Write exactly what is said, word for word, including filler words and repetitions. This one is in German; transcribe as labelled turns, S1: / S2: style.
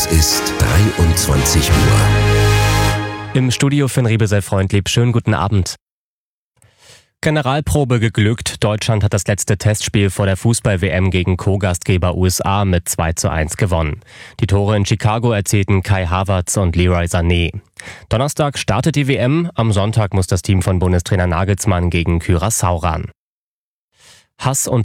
S1: Es ist dreiundzwanzig Uhr.
S2: Im Studio Finn Riebesell-Freundlieb, schönen guten Abend. Generalprobe geglückt. Deutschland hat das letzte Testspiel vor der Fußball-W M gegen Co-Gastgeber U S A mit zwei zu eins gewonnen. Die Tore in Chicago erzielten Kai Havertz und Leroy Sané. Donnerstag startet die W M. Am Sonntag muss das Team von Bundestrainer Nagelsmann gegen Curaçao ran. Hass und